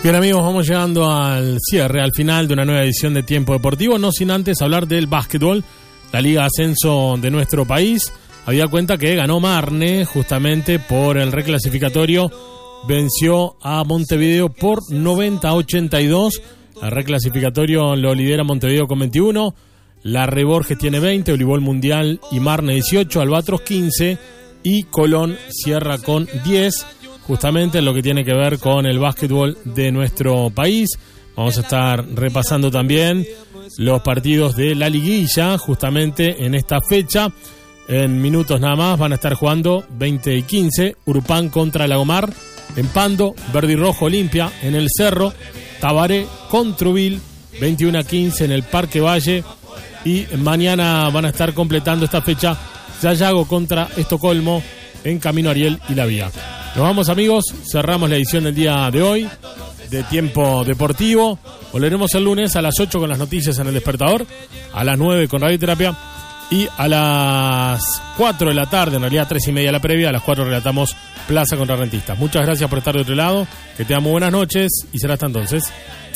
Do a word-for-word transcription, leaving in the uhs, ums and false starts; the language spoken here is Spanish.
Bien, amigos, vamos llegando al cierre, al final de una nueva edición de Tiempo Deportivo, no sin antes hablar del básquetbol, la Liga Ascenso de nuestro país. Había cuenta que ganó Marne justamente por el reclasificatorio, venció a Montevideo por noventa a ochenta y dos. El reclasificatorio lo lidera Montevideo con veintiuno, la Reborges tiene veinte, Voleibol Mundial y Marne dieciocho, Albatros quince y Colón cierra con diez. Justamente en lo que tiene que ver con el básquetbol de nuestro país. Vamos a estar repasando también los partidos de la liguilla, justamente en esta fecha. En minutos nada más van a estar jugando veinte y quince, Urupán contra Lagomar, en Pando, Verde y Rojo Olimpia, en el Cerro, Tabaré con Trubil, veintiuno a quince en el Parque Valle. Y mañana van a estar completando esta fecha Sayago contra Estocolmo, en Camino Ariel y La Vía. Nos vamos, amigos, cerramos la edición del día de hoy de Tiempo Deportivo. Volveremos el lunes a las ocho con las noticias en El Despertador, a las nueve con Radioterapia y a las cuatro de la tarde, en realidad tres y media la previa, a las cuatro relatamos Plaza contra Rentistas. Muchas gracias por estar de otro lado, que tengan muy buenas noches y será hasta entonces.